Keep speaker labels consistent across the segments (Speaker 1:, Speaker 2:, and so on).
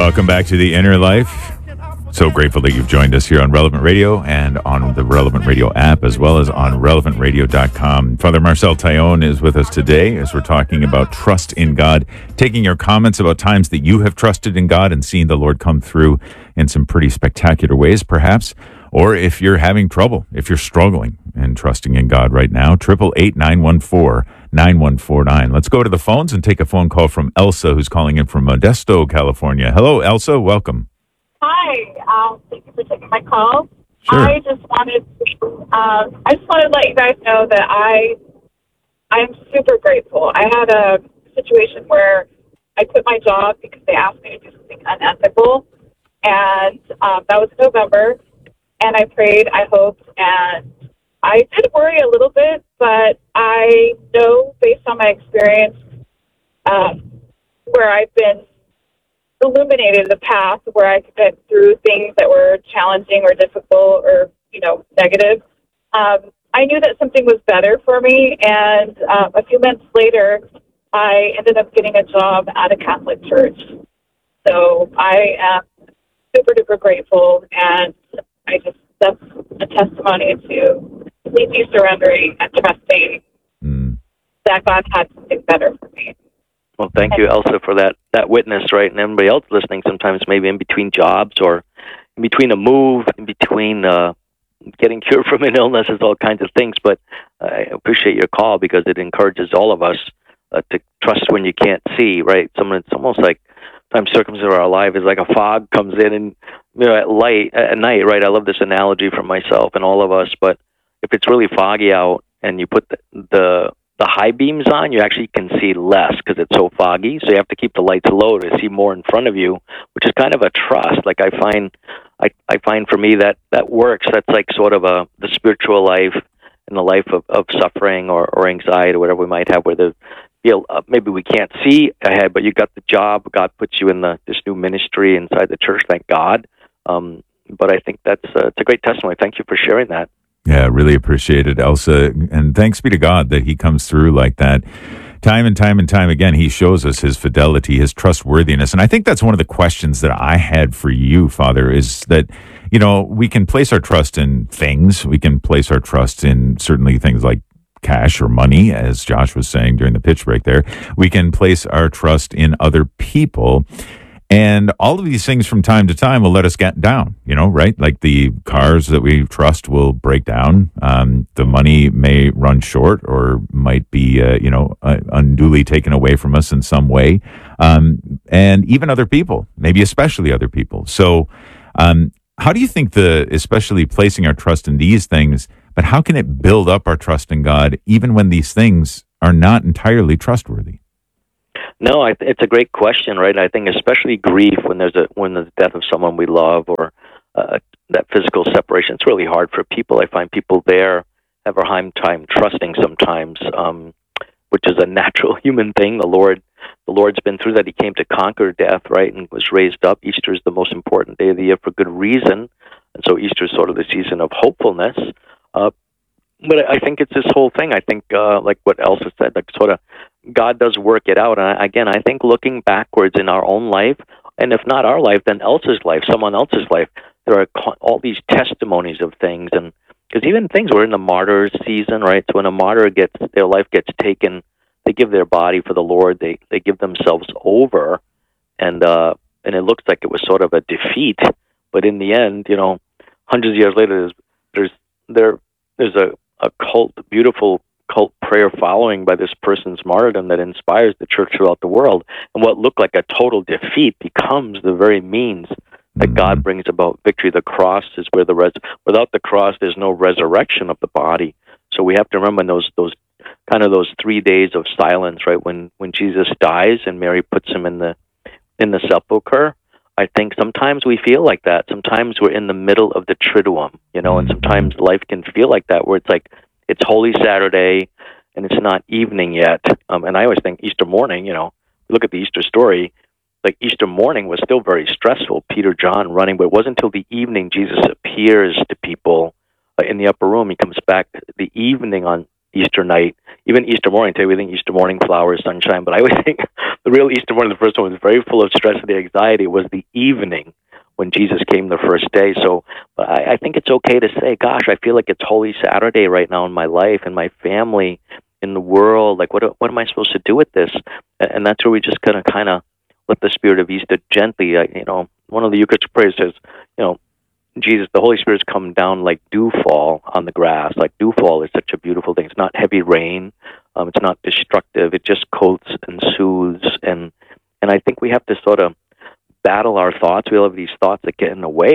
Speaker 1: Welcome back to The Inner Life. So grateful that you've joined us here on Relevant Radio and on the Relevant Radio app, as well as on relevantradio.com. Father Marcel Taillon is with us today as we're talking about trust in God, taking your comments about times that you have trusted in God and seen the Lord come through in some pretty spectacular ways, perhaps. Or if you're having trouble, if you're struggling and trusting in God right now, 888-914-9149. Let's go to the phones and take a phone call from Elsa, who's calling in from Modesto, California. Hello, Elsa. Welcome.
Speaker 2: Hi. Thank you for taking my call.
Speaker 1: Sure.
Speaker 2: I just wanted to let you guys know that I'm super grateful. I had a situation where I quit my job because they asked me to do something unethical, and that was November. And I prayed, I hoped, and I did worry a little bit, but I know based on my experience where I've been illuminated the path where I could get through things that were challenging or difficult or, negative. I knew that something was better for me, and a few months later, I ended up getting a job at a Catholic church. So I am super duper grateful, and that's a testimony to completely surrendering and trusting that God had something better for me.
Speaker 3: Well, thank you, Elsa, for that witness, right? And everybody else listening, sometimes maybe in between jobs or in between a move, in between getting cured from an illness, is all kinds of things. But I appreciate your call because it encourages all of us to trust when you can't see, right? It's almost like sometimes circumstances of our life is like a fog comes in and at night, right? I love this analogy from myself and all of us, but if it's really foggy out and you put the high beams on, you actually can see less because it's so foggy. So you have to keep the lights low to see more in front of you, which is kind of a trust. Like I find for me that works. That's like sort of the spiritual life and the life of suffering or anxiety or whatever we might have, where maybe we can't see ahead, but you got the job. God puts you in this new ministry inside the church. Thank God. But I think it's a great testimony. Thank you for sharing that.
Speaker 1: Yeah, really appreciate it, Elsa. And thanks be to God that he comes through like that. Time and time and time again, he shows us his fidelity, his trustworthiness. And I think that's one of the questions that I had for you, Father, is that, we can place our trust in things. We can place our trust in certainly things like cash or money, as Josh was saying during the pitch break there. We can place our trust in other people. And all of these things from time to time will let us get down, right? Like the cars that we trust will break down. The money may run short or might be, unduly taken away from us in some way. And even other people, maybe especially other people. So how do you think especially placing our trust in these things, but how can it build up our trust in God even when these things are not entirely trustworthy?
Speaker 3: No, it's a great question, right? I think especially grief when there's the death of someone we love or that physical separation, it's really hard for people. I find people there have a hard time trusting sometimes, which is a natural human thing. The Lord's been through that. He came to conquer death, right, and was raised up. Easter is the most important day of the year for good reason, and so Easter is sort of the season of hopefulness. But I think it's this whole thing. I think, like what Elsa said, like sort of God does work it out. And again, I think looking backwards in our own life, and if not our life, then Elsa's life, someone else's life, there are all these testimonies of things. And because even things, we're in the martyr season, right? So when a martyr their life gets taken, they give their body for the Lord. They give themselves over, and it looks like it was sort of a defeat. But in the end, hundreds of years later, there's a beautiful cult prayer following by this person's martyrdom that inspires the church throughout the world. And what looked like a total defeat becomes the very means that God brings about victory. The cross is where without the cross, there's no resurrection of the body. So we have to remember those 3 days of silence, right? When Jesus dies and Mary puts him in the sepulcher. I think sometimes we feel like that. Sometimes we're in the middle of the Triduum, and sometimes life can feel like that, where it's like it's Holy Saturday and it's not evening yet. And I always think Easter morning, look at the Easter story, like Easter morning was still very stressful. Peter, John running, but it wasn't until the evening Jesus appears to people in the upper room. He comes back the evening on Easter night, even Easter morning. Today we think Easter morning, flowers, sunshine, but I always think the real Easter morning, the first one, was very full of stress and anxiety, was the evening when Jesus came the first day. So I think it's okay to say, gosh, I feel like it's Holy Saturday right now in my life, in my family, in the world. Like, what am I supposed to do with this? And that's where we just kind of let the spirit of Easter gently, one of the Eucharistic prayers says, Jesus, the Holy Spirit's come down like dewfall on the grass. Like dewfall is such a beautiful thing. It's not heavy rain. It's not destructive. It just coats and soothes. And I think we have to sort of battle our thoughts. We all have these thoughts that get in the way.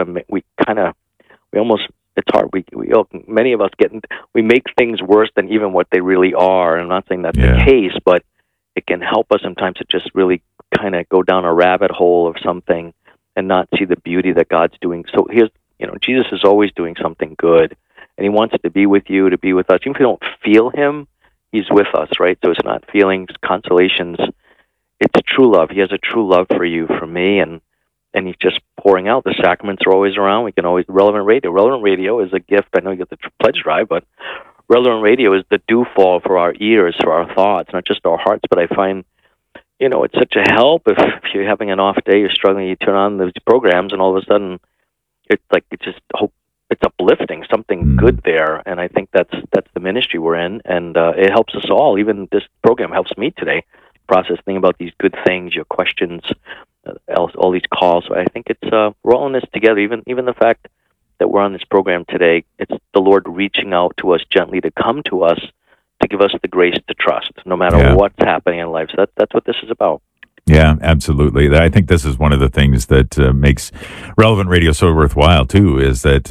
Speaker 3: It's hard. Many of us we make things worse than even what they really are. And I'm not saying that's the case, but it can help us sometimes to just really kind of go down a rabbit hole of something and not see the beauty that God's doing. So Jesus is always doing something good, and he wants to be with you, to be with us. Even if we don't feel him, he's with us, right? So it's not feelings, consolations. It's true love. He has a true love for you, for me, and he's just pouring out. The sacraments are always around. We can always, Relevant Radio. Relevant Radio is a gift. I know you get the pledge drive, but Relevant Radio is the dewfall for our ears, for our thoughts, not just our hearts. But I find, it's such a help if you're having an off day, you're struggling, you turn on those programs, and all of a sudden, it's uplifting, something good there. And I think that's the ministry we're in, and it helps us all. Even this program helps me today process, thinking about these good things, your questions, all these calls. So I think we're all in this together. Even the fact that we're on this program today, it's the Lord reaching out to us gently to come to us, to give us the grace to trust, no matter what's happening in life. So that's what this is about.
Speaker 1: Yeah, absolutely. I think this is one of the things that makes Relevant Radio so worthwhile, too, is that,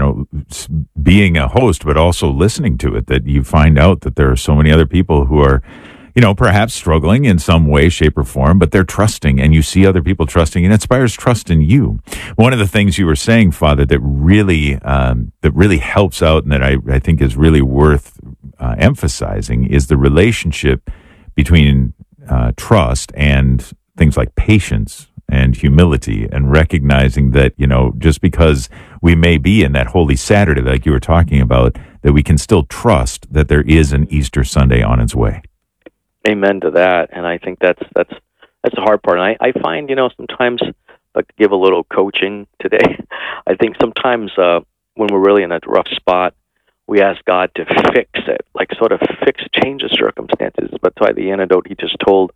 Speaker 1: being a host, but also listening to it, that you find out that there are so many other people who are, perhaps struggling in some way, shape, or form, but they're trusting, and you see other people trusting, and it inspires trust in you. One of the things you were saying, Father, that really helps out, and that I think is really worth emphasizing, is the relationship between trust and things like patience and humility, and recognizing that, just because we may be in that Holy Saturday, like you were talking about, that we can still trust that there is an Easter Sunday on its way.
Speaker 3: Amen to that. And I think that's the hard part. And I find, sometimes, like, to give a little coaching today, I think sometimes when we're really in a rough spot, we ask God to fix it, like sort of change the circumstances. But by the antidote he just told,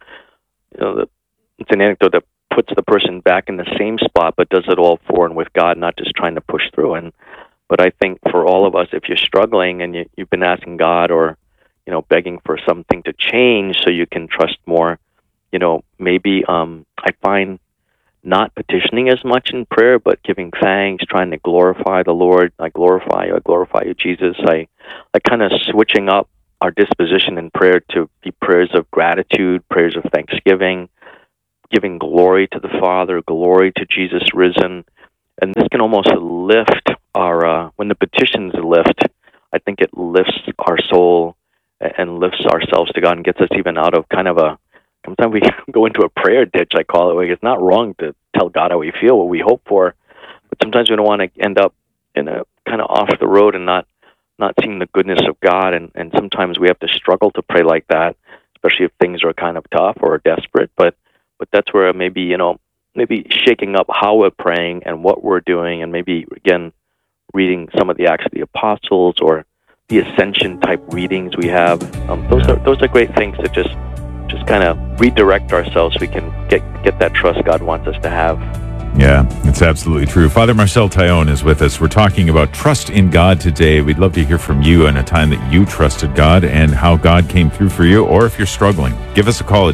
Speaker 3: it's an anecdote that puts the person back in the same spot, but does it all for and with God, not just trying to push through. But I think for all of us, if you're struggling and you've been asking God, or begging for something to change so you can trust more, maybe I find not petitioning as much in prayer, but giving thanks, trying to glorify the Lord. I glorify you, Jesus. I kind of switching up our disposition in prayer to be prayers of gratitude, prayers of thanksgiving, giving glory to the Father, glory to Jesus risen. And this can almost lift when the petitions lift, I think it lifts our soul and lifts ourselves to God and gets us even out of kind of sometimes we go into a prayer ditch, I call it. Like, it's not wrong to tell God how we feel, what we hope for, but sometimes we don't want to end up in a kind of off the road and not seeing the goodness of God. And sometimes we have to struggle to pray like that, especially if things are kind of tough or desperate. But that's where maybe shaking up how we're praying and what we're doing, and maybe, again, reading some of the Acts of the Apostles or the Ascension type readings we have. Those are great things to just kind of redirect ourselves so we can get that trust God wants us to have.
Speaker 1: Yeah, it's absolutely true. Father Marcel Taillon is with us. We're talking about trust in God today. We'd love to hear from you in a time that you trusted God and how God came through for you, or if you're struggling. Give us a call at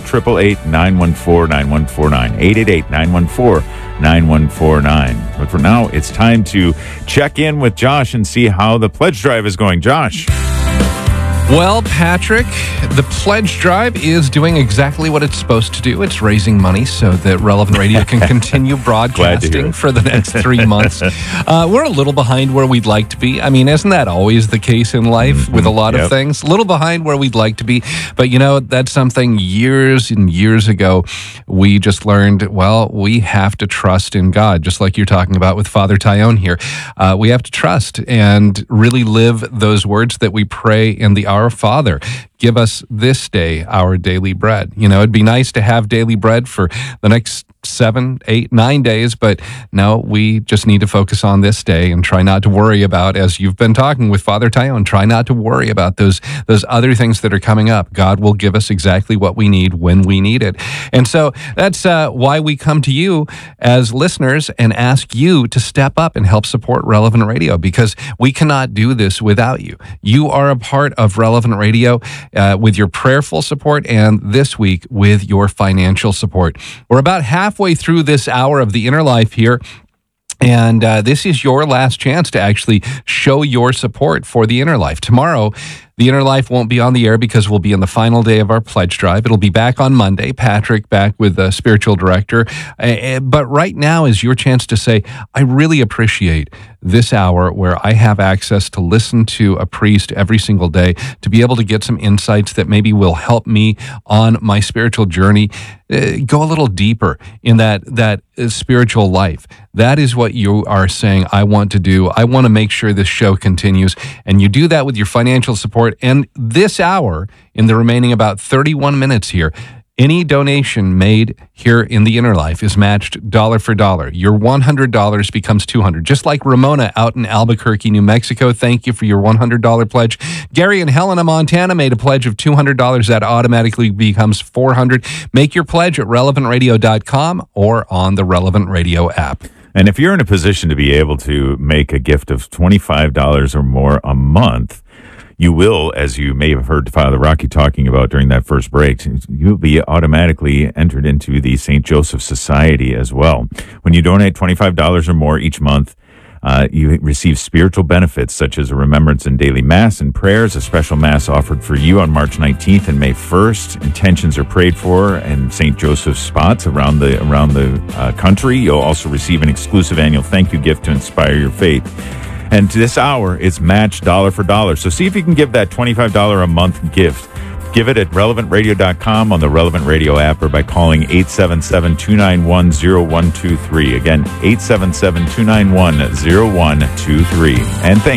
Speaker 1: 888-914-9149, 888-914-9149. But for now, it's time to check in with Josh and see how the pledge drive is going. Josh.
Speaker 4: Well, Patrick, the pledge drive is doing exactly what it's supposed to do. It's raising money so that Relevant Radio can continue broadcasting for the next 3 months. We're a little behind where we'd like to be. I mean, isn't that always the case in life with a lot of things? A little behind where we'd like to be. But, that's something years and years ago we just learned, we have to trust in God, just like you're talking about with Father Taillon here. We have to trust and really live those words that we pray in the Our Father, give us this day our daily bread. It'd be nice to have daily bread for the next 7, 8, 9 days, but no, we just need to focus on this day and try not to worry about, as you've been talking with Father Tyone, try not to worry about those other things that are coming up. God will give us exactly what we need when we need it. And so that's why we come to you as listeners and ask you to step up and help support Relevant Radio, because we cannot do this without you. You are a part of Relevant Radio with your prayerful support, and this week with your financial support. We're about halfway through this hour of The Inner Life here, and this is your last chance to actually show your support for The Inner Life. Tomorrow, The Inner Life won't be on the air because we'll be in the final day of our pledge drive. It'll be back on Monday. Patrick back with the spiritual director. But right now is your chance to say, I really appreciate this hour where I have access to listen to a priest every single day, to be able to get some insights that maybe will help me on my spiritual journey, go a little deeper in that spiritual life. That is what you are saying I want to do. I want to make sure this show continues. And you do that with your financial support. And this hour, in the remaining about 31 minutes here, any donation made here in The Inner Life is matched dollar for dollar. Your $100 becomes $200. Just like Ramona out in Albuquerque, New Mexico, thank you for your $100 pledge. Gary in Helena, Montana made a pledge of $200. That automatically becomes $400. Make your pledge at relevantradio.com or on the Relevant Radio app.
Speaker 1: And if you're in a position to be able to make a gift of $25 or more a month, you will, as you may have heard Father Rocky talking about during that first break, you'll be automatically entered into the St. Joseph Society as well. When you donate $25 or more each month, you receive spiritual benefits such as a remembrance and daily mass and prayers, a special mass offered for you on March 19th and May 1st. Intentions are prayed for in St. Joseph's spots around the country. You'll also receive an exclusive annual thank you gift to inspire your faith. And this hour, it's matched dollar for dollar. So see if you can give that $25 a month gift. Give it at relevantradio.com, on the Relevant Radio app, or by calling 877-291-0123. Again, 877-291-0123. And thank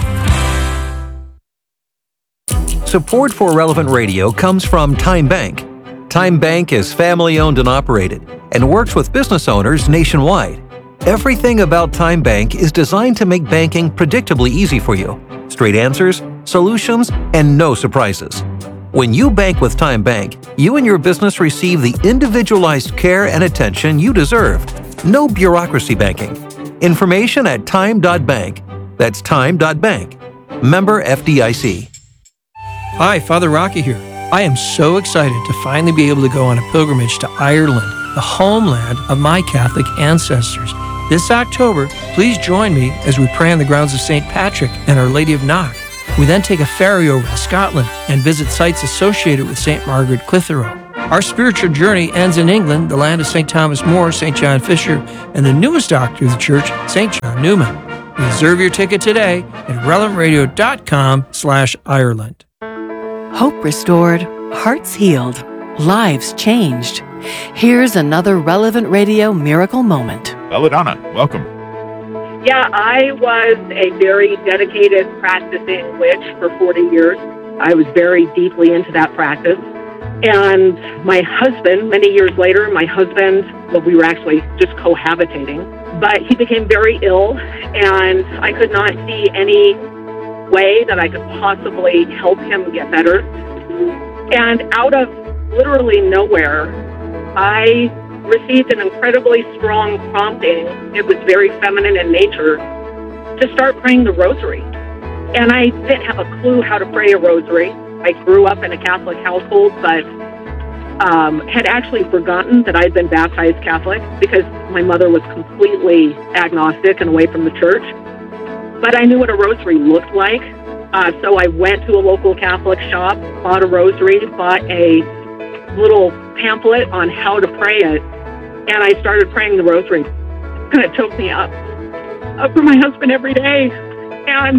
Speaker 1: you.
Speaker 5: Support for Relevant Radio comes from Time Bank. Time Bank is family-owned and operated and works with business owners nationwide. Everything about Time Bank is designed to make banking predictably easy for you. Straight answers, solutions, and no surprises. When you bank with Time Bank, you and your business receive the individualized care and attention you deserve. No bureaucracy banking. Information at time.bank. That's time.bank. Member FDIC.
Speaker 6: Hi, Father Rocky here. I am so excited to finally be able to go on a pilgrimage to Ireland, the homeland of my Catholic ancestors. This October, please join me as we pray on the grounds of St. Patrick and Our Lady of Knock. We then take a ferry over to Scotland and visit sites associated with St. Margaret Clitheroe. Our spiritual journey ends in England, the land of St. Thomas More, St. John Fisher, and the newest doctor of the church, St. John Newman. Reserve your ticket today at relevantradio.com/Ireland.
Speaker 7: Hope restored, hearts healed, lives changed. Here's another Relevant Radio miracle moment.
Speaker 1: Belladonna, welcome.
Speaker 8: Yeah, I was a very dedicated practicing witch for 40 years. I was very deeply into that practice. And my husband, many years later, we were actually just cohabitating, but he became very ill, and I could not see any way that I could possibly help him get better. And out of literally nowhere, I received an incredibly strong prompting. It was very feminine in nature, to start praying the rosary. And I didn't have a clue how to pray a rosary. I grew up in a Catholic household, but had actually forgotten that I'd been baptized Catholic because my mother was completely agnostic and away from the church. But I knew what a rosary looked like. So I went to a local Catholic shop, bought a rosary, bought a little pamphlet on how to pray it, and I started praying the rosary. And it took me up for my husband every day. And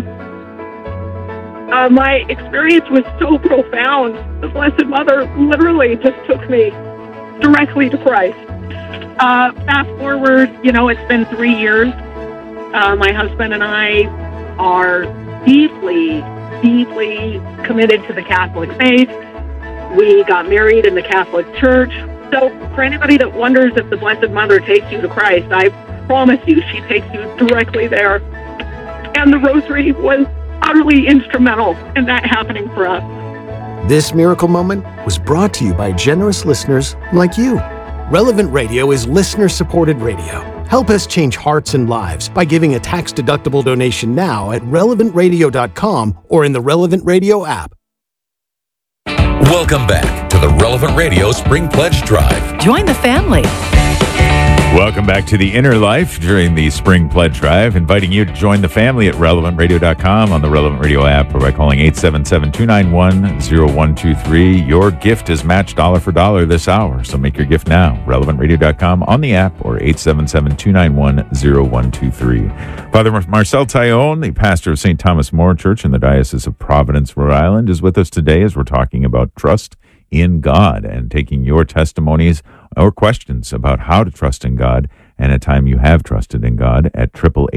Speaker 8: my experience was so profound. The Blessed Mother literally just took me directly to Christ. Fast forward, it's been 3 years. My husband and I are deeply deeply committed to the Catholic faith. We got married in the Catholic Church. So for anybody that wonders if the Blessed Mother takes you to Christ, I promise you she takes you directly there. And the Rosary was utterly instrumental in that happening for us.
Speaker 9: This miracle moment was brought to you by generous listeners like you. Relevant Radio is listener-supported radio. Help us change hearts and lives by giving a tax-deductible donation now at relevantradio.com or in the Relevant Radio app.
Speaker 10: Welcome back to the Relevant Radio Spring Pledge Drive.
Speaker 7: Join the family.
Speaker 1: Welcome back to The Inner Life during the Spring Pledge Drive, inviting you to join the family at relevantradio.com on the Relevant Radio app or by calling 877-291-0123. Your gift is matched dollar for dollar this hour, so make your gift now. relevantradio.com on the app or 877-291-0123. Father Marcel Taillon, the pastor of St. Thomas More Church in the Diocese of Providence, Rhode Island, is with us today as we're talking about trust in God and taking your testimonies or questions about how to trust in God and a time you have trusted in God at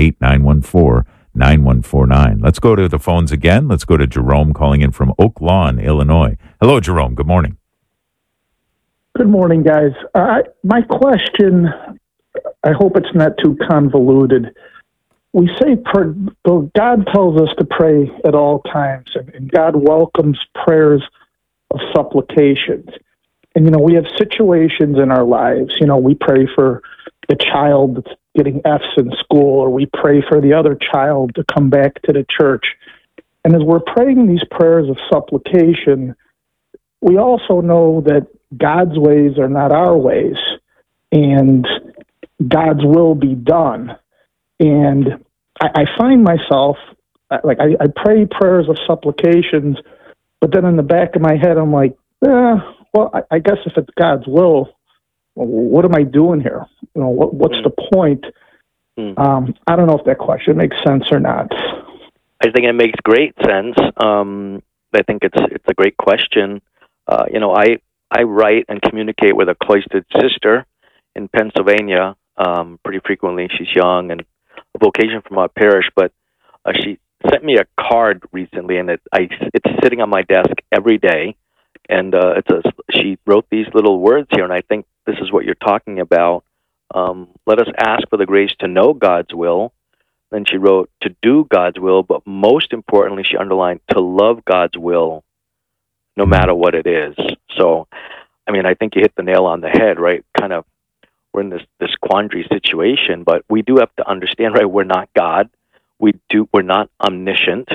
Speaker 1: 888-914-9149. Let's go to the phones again. Let's go to Jerome calling in from Oak Lawn, Illinois. Hello, Jerome. Good morning.
Speaker 11: Good morning, guys. My question, I hope it's not too convoluted. We say God tells us to pray at all times, and God welcomes prayers of supplications. And, we have situations in our lives. We pray for the child that's getting F's in school, or we pray for the other child to come back to the church. And as we're praying these prayers of supplication, we also know that God's ways are not our ways, and God's will be done. And I find myself, I pray prayers of supplications, but then in the back of my head, I'm like, well, I guess if it's God's will, what am I doing here? What's the point? I don't know if that question makes sense or not.
Speaker 3: I think it makes great sense. I think it's a great question. I write and communicate with a cloistered sister in Pennsylvania pretty frequently. She's young and a vocation from our parish, but she sent me a card recently, and it's sitting on my desk every day. And she wrote these little words here, and I think this is what you're talking about. Let us ask for the grace to know God's will. Then she wrote to do God's will, but most importantly, she underlined to love God's will, no matter what it is. So, I think you hit the nail on the head, right? Kind of, we're in this quandary situation, but we do have to understand, right? We're not God. We're not omniscient.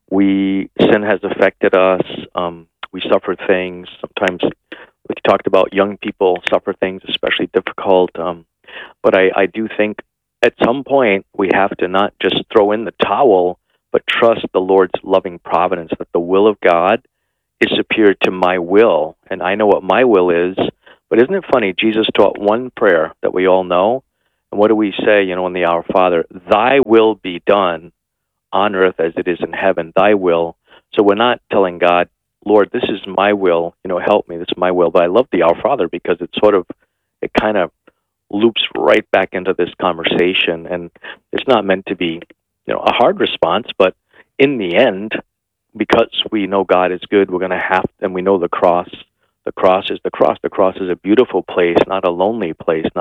Speaker 3: Sin has affected us. We suffer things. Sometimes we talked about young people suffer things especially difficult. But I do think at some point we have to not just throw in the towel, but trust the Lord's loving providence, that the will of God is superior to my will. And I know what my will is. But isn't it funny? Jesus taught one prayer that we all know. And what do we say, in the Our Father? Thy will be done on earth as it is in heaven, thy will. So we're not telling God, Lord, this is my will, help me, this is my will. But I love the Our Father because it kind of loops right back into this conversation. And it's not meant to be, a hard response, but in the end, because we know God is good, we're going to have, and we know the cross is the cross. The cross is a beautiful place, not a lonely place,